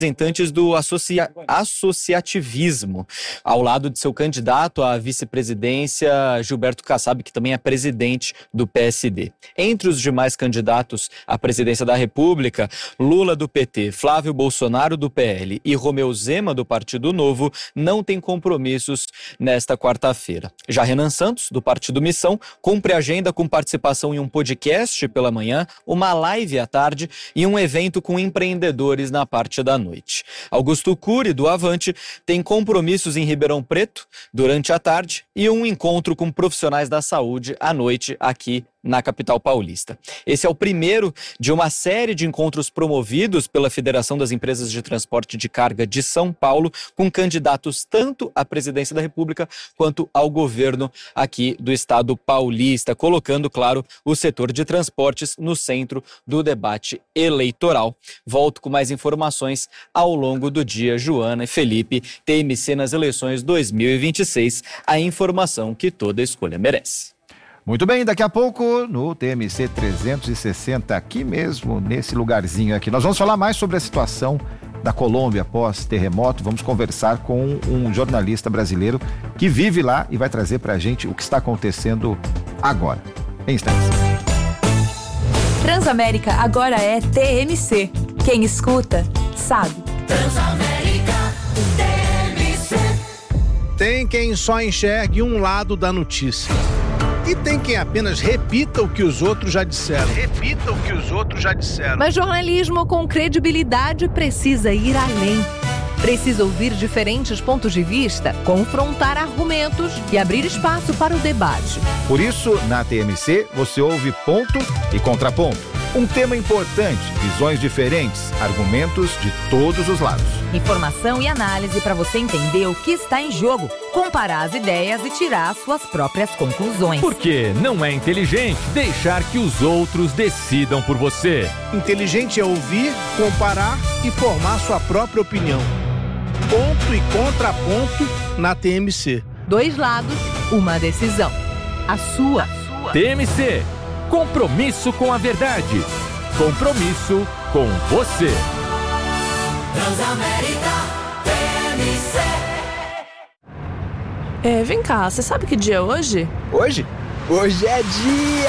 representantes do associativismo, ao lado de seu candidato à vice-presidência, Gilberto Kassab, que também é presidente do PSD. Entre os demais candidatos à presidência da República, Lula do PT, Flávio Bolsonaro do PL e Romeu Zema do Partido Novo não têm compromissos nesta quarta-feira. Já Renan Santos, do Partido Missão, cumpre agenda com participação em um podcast pela manhã, uma live à tarde e um evento com empreendedores na parte da noite. Augusto Cury, do Avante, tem compromissos em Ribeirão Preto durante a tarde e um encontro com profissionais da saúde à noite aqui na capital paulista. Esse é o primeiro de uma série de encontros promovidos pela Federação das Empresas de Transporte de Carga de São Paulo, com candidatos tanto à presidência da República quanto ao governo aqui do estado paulista, colocando, claro, o setor de transportes no centro do debate eleitoral. Volto com mais informações ao longo do dia. Joana e Felipe, TMC nas eleições 2026, a informação que toda escolha merece. Muito bem, daqui a pouco no TMC 360, aqui mesmo, nesse lugarzinho aqui, nós vamos falar mais sobre a situação da Colômbia após terremoto. Vamos conversar com um jornalista brasileiro que vive lá e vai trazer pra gente o que está acontecendo agora, em instantes. Transamérica agora é TMC. Quem escuta, sabe. Transamérica, TMC. Tem quem só enxergue um lado da notícia. E tem quem apenas repita o que os outros já disseram. Mas jornalismo com credibilidade precisa ir além. Precisa ouvir diferentes pontos de vista, confrontar argumentos e abrir espaço para o debate. Por isso, na TMC, você ouve ponto e contraponto. Um tema importante, visões diferentes, argumentos de todos os lados. Informação e análise para você entender o que está em jogo, comparar as ideias e tirar suas próprias conclusões. Porque não é inteligente deixar que os outros decidam por você. Inteligente é ouvir, comparar e formar sua própria opinião. Ponto e contraponto na TMC. 2 lados, uma decisão. A sua. TMC. Compromisso com a verdade. Compromisso com você. Transamérica, TMC. Vem cá, você sabe que dia é hoje? Hoje? Hoje é dia